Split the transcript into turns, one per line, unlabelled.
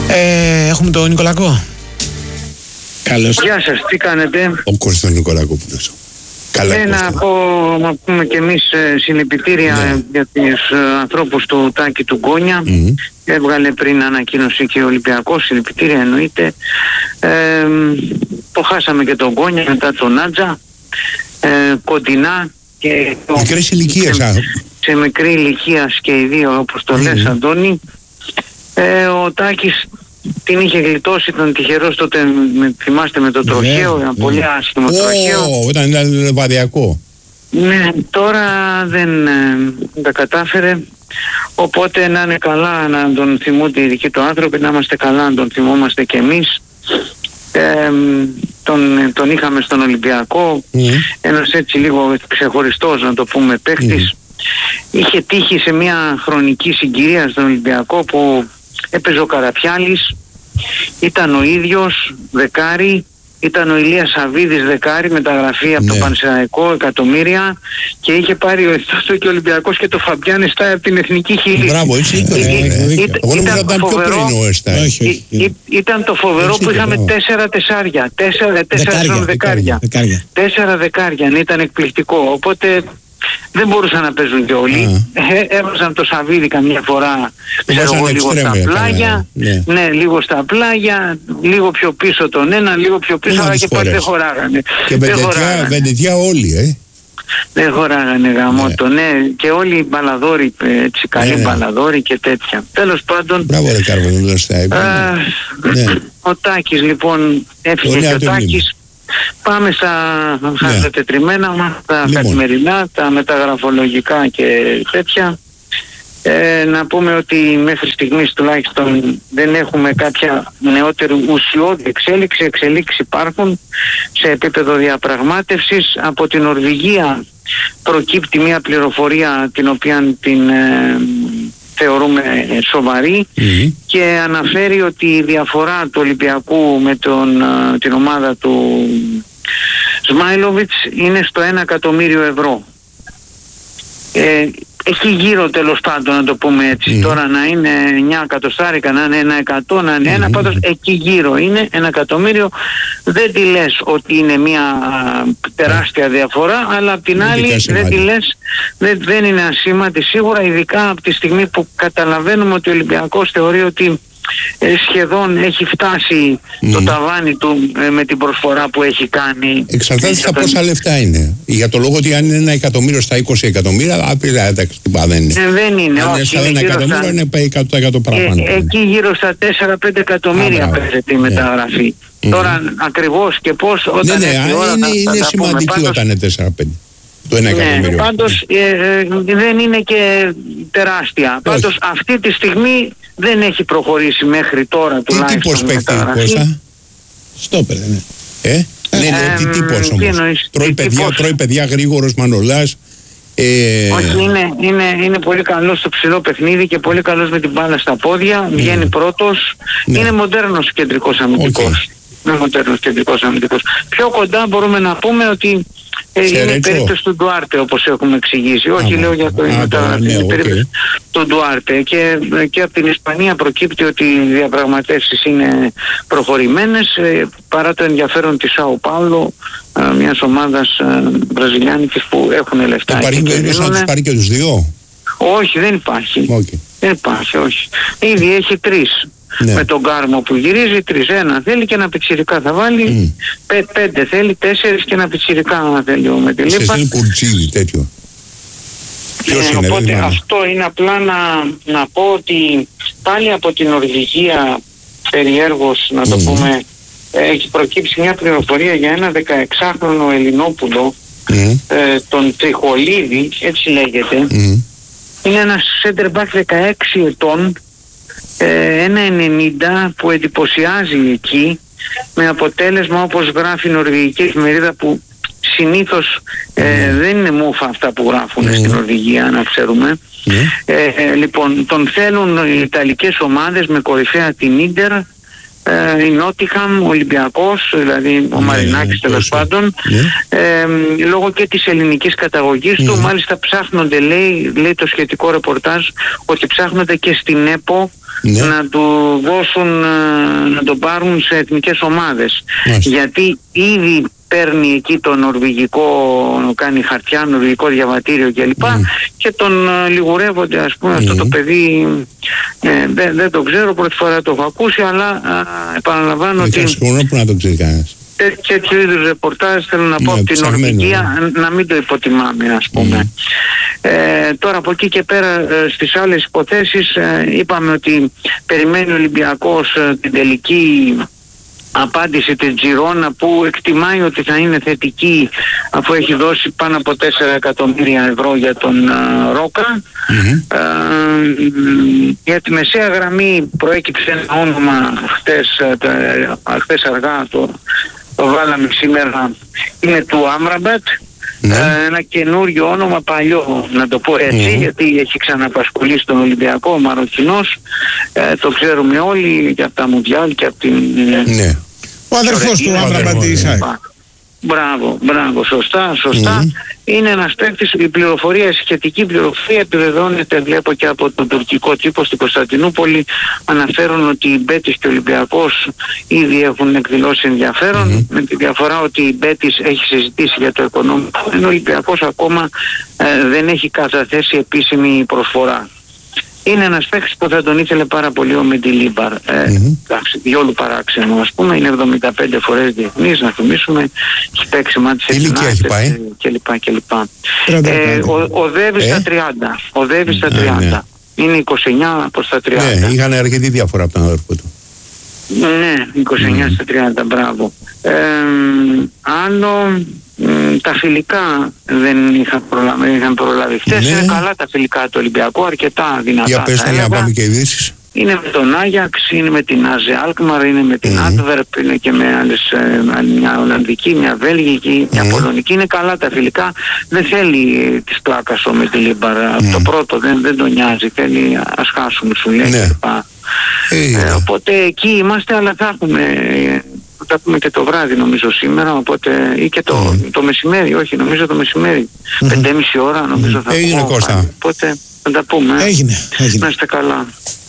Έχουμε τον Νικολακό.
Καλώς.
Γεια σας, τι κάνετε?
Ο Κώστας Νικολακόπουλος. Καλά,
να πούμε και εμείς συλληπιτήρια για τους ανθρώπους του Τάκη του Γκόνια. Έβγαλε πριν ανακοίνωση και ο Ολυμπιακός, συλληπιτήρια εννοείται. Το χάσαμε και τον Γκόνια μετά τον Νάτζα, κοντινά και
μικρές ηλικίες,
σε μικρή ηλικία και οι δύο, όπως το λες, Αντώνη. Ο Τάκης την είχε γλιτώσει, ήταν τυχερός τότε, θυμάστε, με το τροχαίο, ένα πολύ άσχημο τροχαίο.
Ήταν λεβαδιακό.
Ναι, τώρα δεν τα κατάφερε, οπότε να είναι καλά να τον θυμούνται οι δικοί του άνθρωποι, να είμαστε καλά να τον θυμόμαστε κι εμείς. Τον είχαμε στον Ολυμπιακό, ένας έτσι λίγο ξεχωριστός, να το πούμε, παίχτης. Είχε τύχει σε μια χρονική συγκυρία στον Ολυμπιακό που έπαιζε ο Καραπιάλης, ήταν ο ίδιος δεκάρι, ήταν ο Ηλίας Σαββίδης δεκάρι, μεταγραφή από το Πανσεραϊκό, εκατομμύρια, και είχε πάρει ο Εθνικό και ο Ολυμπιακός και το Φαμπιάν Εστάι από την Εθνική Χίλη.
Μπράβο, έτσι
ήταν το φοβερό που είχαμε 4 τεσσάρια, 4 δεκάρια. 4 δεκάρια, ήταν εκπληκτικό, οπότε δεν μπορούσαν να παίζουν και όλοι. Έβαζαν το Σαββίδι καμιά φορά, ξέρω εγώ, λίγο στα πλάγια. Ναι, λίγο στα πλάγια, λίγο πιο πίσω τον ένα, λίγο πιο πίσω, αλλά και πάλι δεν χωράγανε.
Και Βεντετιά όλοι,
δεν χωράγανε γαμώτο, ναι, και όλοι οι μπαλαδόροι, έτσι, καλοί μπαλαδόροι και τέτοια. Τέλος πάντων,
μπράβο ρε Κάρβο,
ο Τάκης λοιπόν, έφυγε και ο Τάκης. Πάμε στα τετριμμένα μας, τα καθημερινά, τα μεταγραφολογικά και τέτοια. Να πούμε ότι μέχρι στιγμής τουλάχιστον δεν έχουμε κάποια νεότερη ουσιώδη εξέλιξη. Εξελίξεις υπάρχουν σε επίπεδο διαπραγμάτευσης. Από την Νορβηγία προκύπτει μια πληροφορία την οποία την θεωρούμε σοβαρή και αναφέρει ότι η διαφορά του Ολυμπιακού με την ομάδα του Σμάιλοβιτς είναι στο 1 εκατομμύριο ευρώ. Εκεί γύρω, τέλος πάντων, να το πούμε έτσι, τώρα να είναι 9 εκατοστάρικα, να είναι 1 να είναι ένα, πάντως εκεί γύρω είναι 1 εκατομμύριο. Δεν τη λες ότι είναι μια τεράστια διαφορά, αλλά απ' την άλλη δεν τη λες, δεν είναι ασήμαντη σίγουρα, ειδικά από τη στιγμή που καταλαβαίνουμε ότι ο Ολυμπιακός θεωρεί ότι σχεδόν έχει φτάσει το ταβάνι του με την προσφορά που έχει κάνει.
Εξαρτάται στα πόσα λεφτά είναι. Για το λόγο ότι αν είναι 1 εκατομμύριο στα 20 εκατομμύρια, απειρά, εντάξει, δεν είναι.
Δεν είναι,
αν
όχι.
Αν είναι 1 εκατομμύριο, είναι 100% πράγμα.
Εκεί γύρω στα 4-5 εκατομμύρια παίζεται η μεταγραφή. Τώρα ακριβώς και πώς, όταν
είναι σημαντική όταν είναι 4-5. Το 1 εκατομμύριο.
Πάντως δεν είναι και τεράστια. Πάντως αυτή τη στιγμή δεν έχει προχωρήσει μέχρι τώρα τουλάχιστον.
Τι τύπος παίκτη, Κώστα?
Στόπερ, ναι.
Τι τύπος όμως? Τρώει παιδιά, γρήγορος, μανολάς.
Όχι, είναι πολύ καλός στο ψηλό παιχνίδι και πολύ καλός με την μπάλα στα πόδια. Βγαίνει πρώτος. Είναι μοντέρνος κεντρικός αμυντικός. Πιο κοντά μπορούμε να πούμε ότι είναι η περίπτωση του Ντουάρτε, όπως έχουμε εξηγήσει. Όχι, λέω για το είναι περίπτωση του Ντουάρτε. Και από την Ισπανία προκύπτει ότι οι διαπραγματεύσεις είναι προχωρημένες, παρά το ενδιαφέρον της Σάο Πάουλο, μιας ομάδας βραζιλιάνικης που έχουν λεφτά.
Ίσως να τους πάρει και τους δύο?
Όχι, δεν υπάρχει. Δεν υπάρχει, όχι. Ήδη έχει 3. Με τον Κάρμο που γυρίζει 3, 1 θέλει και ένα πιτσιρικά θα βάλει, 5 θέλει, 4 και ένα πιτσιρικά θέλει με τη Λίπα.
Είναι κουρτσίδι τέτοιο.
Οπότε αυτό είναι απλά να πω ότι πάλι από την Νορβηγία περιέργως, να το πούμε, έχει προκύψει μια πληροφορία για ένα 16χρονο Ελληνόπουλο, τον Τριχολίδη, έτσι λέγεται. Είναι ένας center back 16 ετών, 1,90 που εντυπωσιάζει εκεί, με αποτέλεσμα, όπως γράφει η νορβηγική εφημερίδα, που συνήθως δεν είναι μούφα αυτά που γράφουν στην Νορβηγία, να ξέρουμε. Λοιπόν, τον θέλουν οι ιταλικές ομάδες με κορυφαία την Ίντερ, η Νότιχαμ, ο Ολυμπιακός, δηλαδή ο Μαρινάκης τέλος πάντων, λόγω και της ελληνικής καταγωγής του. Μάλιστα ψάχνονται, λέει το σχετικό ρεπορτάζ, ότι ψάχνονται και στην ΕΠΟ να του δώσουν, να τον πάρουν σε εθνικές ομάδες. Γιατί ήδη παίρνει εκεί το νορβηγικό, κάνει χαρτιά, νορβηγικό διαβατήριο κλπ. Και τον λιγουρεύονται, ας πούμε, αυτό το παιδί, δεν το ξέρω, πρώτη φορά το έχω ακούσει, αλλά επαναλαμβάνω ότι
που να το ξέρει κανένας.
τέτοιου είδους ρεπορτάζ, θέλω να πω, από την Νορβηγία, να μην το υποτιμάμε, ας πούμε. Τώρα από εκεί και πέρα στις άλλες υποθέσεις είπαμε ότι περιμένει ο Ολυμπιακός την τελική απάντηση της Τζιρόνα, που εκτιμάει ότι θα είναι θετική, αφού έχει δώσει πάνω από 4 εκατομμύρια ευρώ για τον Ρόκα. Για τη μεσαία γραμμή προέκυψε ένα όνομα χτες αργά, το βάλαμε σήμερα, είναι του Άμραμπατ. Ένα καινούριο όνομα, παλιό να το πω έτσι, γιατί έχει ξαναπασχολήσει τον Ολυμπιακό, ο Μαροκινός, το ξέρουμε όλοι και από τα Μουντιάλ και από την...
Ο αδερφός του Άμραμπατ της ΑΕΚ.
Μπράβο, σωστά. Είναι ένας παίκτης, η πληροφορία, η σχετική πληροφορία επιβεβαιώνεται, βλέπω και από τον τουρκικό τύπο στην Κωνσταντινούπολη, αναφέρουν ότι η Μπέτις και ο Ολυμπιακός ήδη έχουν εκδηλώσει ενδιαφέρον, με τη διαφορά ότι η Μπέτις έχει συζητήσει για το οικονομικό, ενώ ο Ολυμπιακός ακόμα δεν έχει καταθέσει επίσημη προσφορά. Είναι ένας παίκτης που θα τον ήθελε πάρα πολύ ο Μεντιλίμπαρ. Διόλου παράξενο, ας πούμε. Είναι 75 φορές διεθνής, να θυμίσουμε. Έχει παίξει μάτι σε κοινάς κλπ. Οδεύει στα 30. Οδεύει στα 30. Είναι 29 προς τα 30.
Ναι, είχαν αρκετή διαφορά από τον αδερφό του.
Ναι, 29 στα 30, μπράβο. Άλλο, τα φιλικά δεν είχαν προλάβει χτες. Είναι καλά τα φιλικά του Ολλυμπιακού, αρκετά δυνατά.
Για πες να πάμε και ειδήσεις.
Είναι με τον Άγιαξ, είναι με την Άζε Αλκμαρ, είναι με την Άντβερπ, είναι και με άλλες, μια Ολλανδική, μια Βέλγικη, μια Πολωνική. Είναι καλά τα φιλικά. Δεν θέλει της πλάκας ο Μεντιλίμπαρ. Το πρώτο δεν τον νοιάζει. Θέλει ας χάσουμε, σου λέει. Οπότε εκεί είμαστε, αλλά θα έχουμε... Θα πούμε και το βράδυ νομίζω σήμερα, οπότε ή και το μεσημέρι, όχι νομίζω το μεσημέρι, 5:30 ώρα νομίζω θα πούμε.
Έγινε, Κώστα.
Οπότε θα τα πούμε.
Έγινε.
Να είστε καλά.